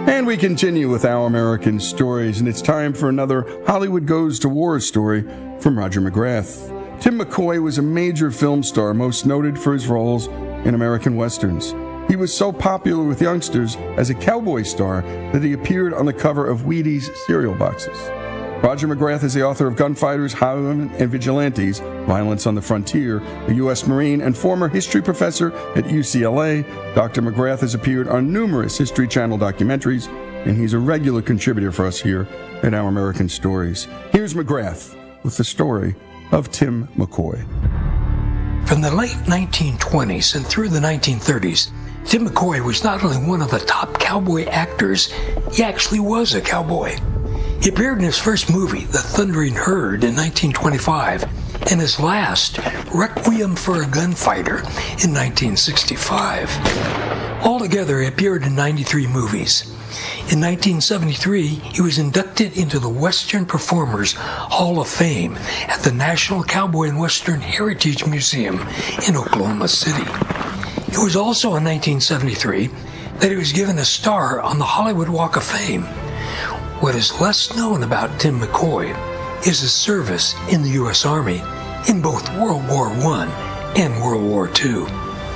And we continue with Our American Stories, and it's time for another Hollywood Goes to War story from Roger McGrath. Tim McCoy was a major film star, most noted for his roles in American westerns. He was so popular with youngsters as a cowboy star that he appeared on the cover of Wheaties cereal boxes. Roger McGrath is the author of Gunfighters, Highwaymen, and Vigilantes, Violence on the Frontier, a U.S. Marine and former history professor at UCLA. Dr. McGrath has appeared on numerous History Channel documentaries, and he's a regular contributor for us here at Our American Stories. Here's McGrath with the story of Tim McCoy. From the late 1920s and through the 1930s, Tim McCoy was not only one of the top cowboy actors, he actually was a cowboy. He appeared in his first movie, The Thundering Herd, in 1925, and his last, Requiem for a Gunfighter, in 1965. Altogether, he appeared in 93 movies. In 1973, he was inducted into the Western Performers Hall of Fame at the National Cowboy and Western Heritage Museum in Oklahoma City. It was also in 1973 that he was given a star on the Hollywood Walk of Fame. What is less known about Tim McCoy is his service in the U.S. Army in both World War I and World War II.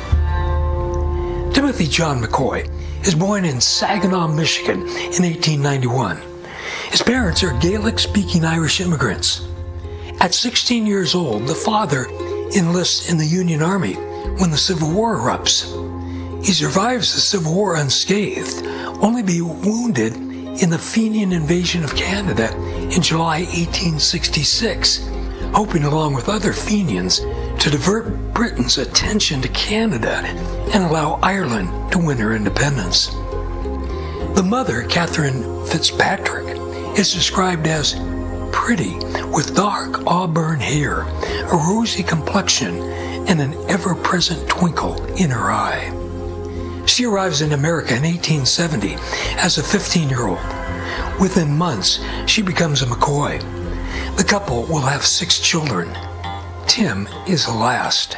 Timothy John McCoy is born in Saginaw, Michigan in 1891. His parents are Gaelic-speaking Irish immigrants. At 16 years old, the father enlists in the Union Army when the Civil War erupts. He survives the Civil War unscathed, only to be wounded in the Fenian invasion of Canada in July 1866, hoping along with other Fenians to divert Britain's attention to Canada and allow Ireland to win her independence. The mother, Catherine Fitzpatrick, is described as pretty with dark auburn hair, a rosy complexion, and an ever-present twinkle in her eye. She arrives in America in 1870 as a 15-year-old. Within months, she becomes a McCoy. The couple will have 6 children. Tim is the last.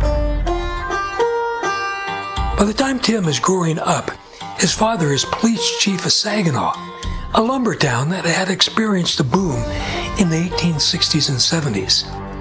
By the time Tim is growing up, his father is police chief of Saginaw, a lumber town that had experienced a boom in the 1860s and 70s.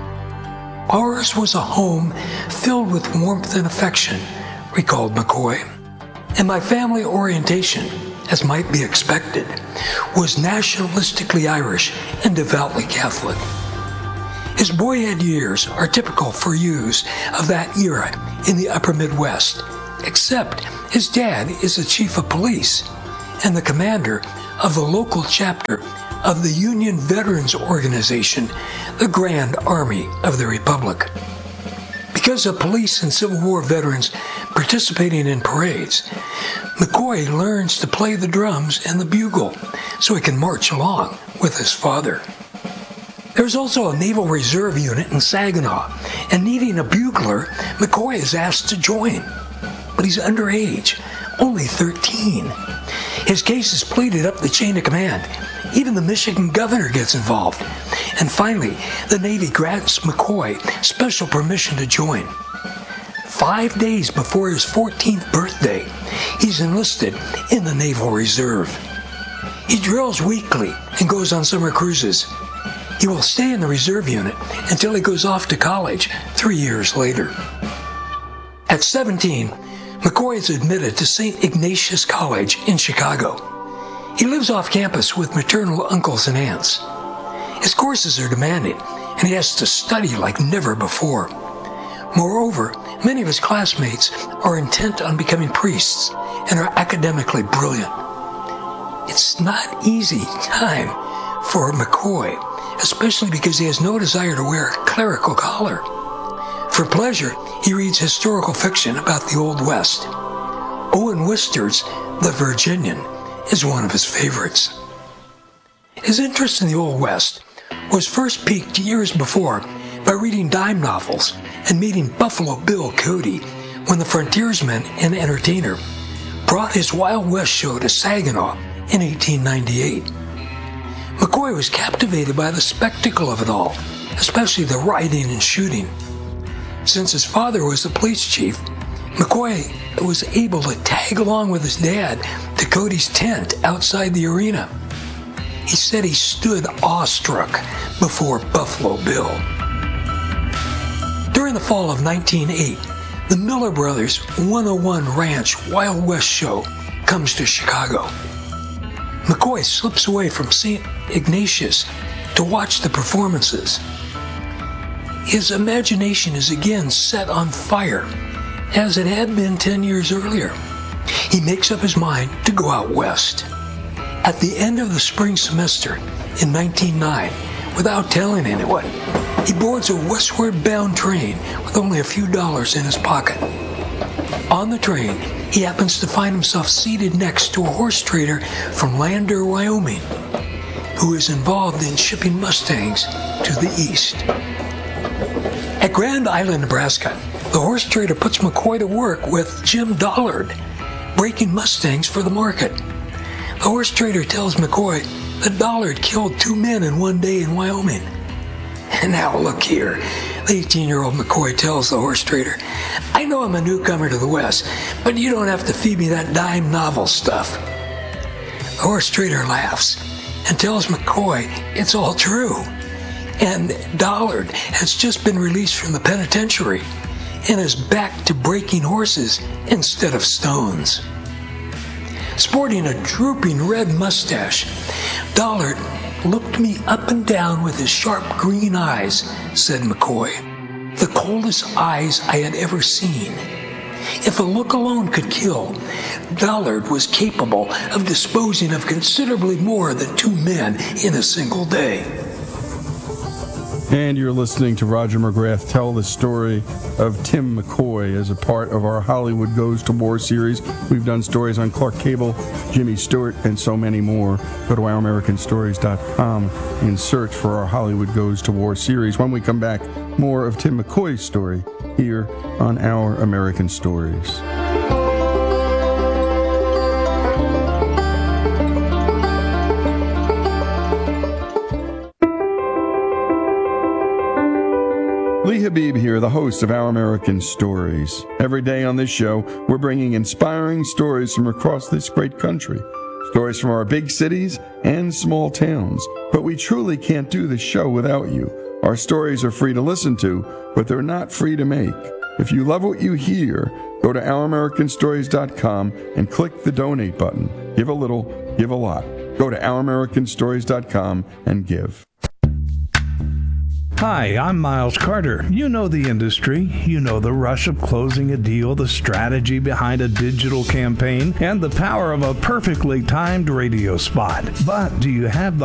Ours was a home filled with warmth and affection, recalled McCoy. And my family orientation, as might be expected, was nationalistically Irish and devoutly Catholic. His boyhood years are typical for youths of that era in the upper Midwest, except his dad is the chief of police and the commander of the local chapter of the Union Veterans Organization, the Grand Army of the Republic. Because of police and Civil War veterans participating in parades, McCoy learns to play the drums and the bugle so he can march along with his father. There's also a Naval Reserve unit in Saginaw, and needing a bugler, McCoy is asked to join. But he's underage, only 13. His case is pleaded up the chain of command. Even the Michigan governor gets involved. And finally, the Navy grants McCoy special permission to join. 5 days before his 14th birthday, he's enlisted in the Naval Reserve. He drills weekly and goes on summer cruises. He will stay in the reserve unit until he goes off to college 3 years later. At 17, McCoy is admitted to St. Ignatius College in Chicago. He lives off campus with maternal uncles and aunts. His courses are demanding, and he has to study like never before. Moreover, many of his classmates are intent on becoming priests and are academically brilliant. It's not easy time for McCoy, especially because he has no desire to wear a clerical collar. For pleasure, he reads historical fiction about the Old West. Owen Wister's The Virginian is one of his favorites. His interest in the Old West was first piqued years before by reading dime novels and meeting Buffalo Bill Cody when the frontiersman and entertainer brought his Wild West show to Saginaw in 1898. McCoy was captivated by the spectacle of it all, especially the riding and shooting. Since his father was the police chief, McCoy was able to tag along with his dad to Cody's tent outside the arena. He said he stood awestruck before Buffalo Bill. During the fall of 1908, the Miller Brothers 101 Ranch Wild West show comes to Chicago. McCoy slips away from St. Ignatius to watch the performances. His imagination is again set on fire, as it had been 10 years earlier. He makes up his mind to go out west. At the end of the spring semester in 1909, without telling anyone, he boards a westward bound train with only a few dollars in his pocket. On the train, he happens to find himself seated next to a horse trader from Lander, Wyoming, who is involved in shipping Mustangs to the east. At Grand Island, Nebraska, the horse trader puts McCoy to work with Jim Dollard, breaking Mustangs for the market. The horse trader tells McCoy that Dollard killed 2 men in one day in Wyoming. And now look here, the 18-year-old McCoy tells the horse trader, "I know I'm a newcomer to the West, but you don't have to feed me that dime novel stuff." The horse trader laughs and tells McCoy it's all true. And Dollard has just been released from the penitentiary and is back to breaking horses instead of stones. Sporting a drooping red mustache, Dollard looked me up and down with his sharp green eyes, said McCoy. The coldest eyes I had ever seen. If a look alone could kill, Dollard was capable of disposing of considerably more than 2 men in a single day. And you're listening to Roger McGrath tell the story of Tim McCoy as a part of our Hollywood Goes to War series. We've done stories on Clark Cable, Jimmy Stewart, and so many more. Go to OurAmericanStories.com and search for our Hollywood Goes to War series. When we come back, more of Tim McCoy's story here on Our American Stories. Lee Habib here, the host of Our American Stories. Every day on this show, we're bringing inspiring stories from across this great country. Stories from our big cities and small towns. But we truly can't do this show without you. Our stories are free to listen to, but they're not free to make. If you love what you hear, go to OurAmericanStories.com and click the donate button. Give a little, give a lot. Go to OurAmericanStories.com and give. Hi, I'm Miles Carter. You know the industry. You know the rush of closing a deal, the strategy behind a digital campaign, and the power of a perfectly timed radio spot. But do you have the